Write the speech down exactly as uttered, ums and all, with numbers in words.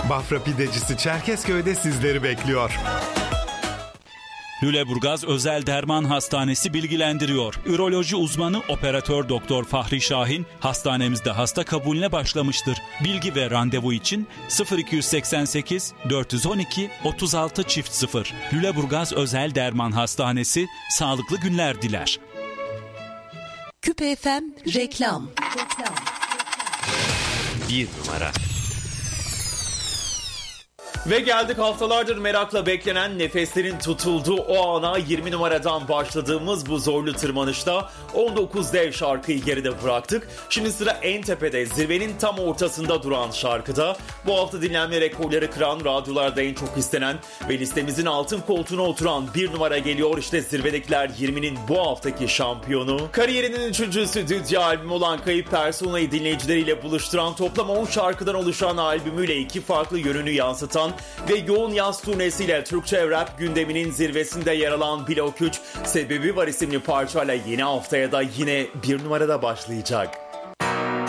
Bafra Pidecisi Çerkezköy'de sizleri bekliyor. Lüleburgaz Özel Derman Hastanesi bilgilendiriyor. Üroloji uzmanı operatör doktor Fahri Şahin hastanemizde hasta kabulüne başlamıştır. Bilgi ve randevu için sıfır iki seksen sekiz dört on iki otuz altı sıfır. Lüleburgaz Özel Derman Hastanesi sağlıklı günler diler. Küpe F M reklam. Bir numara. Ve geldik haftalardır merakla beklenen nefeslerin tutulduğu o ana. Yirmi numaradan başladığımız bu zorlu tırmanışta on dokuz dev şarkıyı geride bıraktık. Şimdi sıra en tepede, zirvenin tam ortasında duran şarkıda. Bu hafta dinlenme rekorları kıran, radyolarda en çok istenen ve listemizin altın koltuğuna oturan bir numara geliyor. İşte zirvedekiler yirminin bu haftaki şampiyonu. Kariyerinin üçüncü stüdyo albümü olan Kayıp Persona'yı dinleyicileriyle buluşturan, toplam on şarkıdan oluşan albümüyle iki farklı yönünü yansıtan ve yoğun yaz turnesiyle Türkçe rap gündeminin zirvesinde yer alan Blok üç, Sebebi Var isimli parçayla yeni haftaya da yine bir numarada başlayacak.